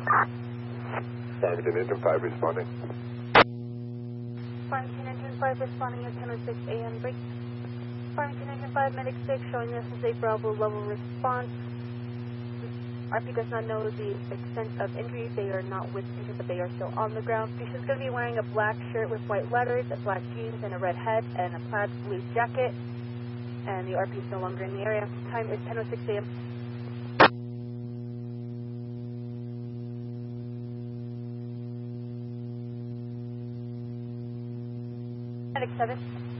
Farmington Engine 5 responding. Farmington Engine 5 responding at 10:06 a.m. break. Farmington Engine 5 Medic 6 showing this is a Bravo level response. RP does not know the extent of injury. They are not with patients, but they are still on the ground. Patient's going to be wearing a black shirt with white letters, a black jeans, and a red head, and a plaid blue jacket. And the RP is no longer in the area. Time is 10:06 a.m. Medic 7.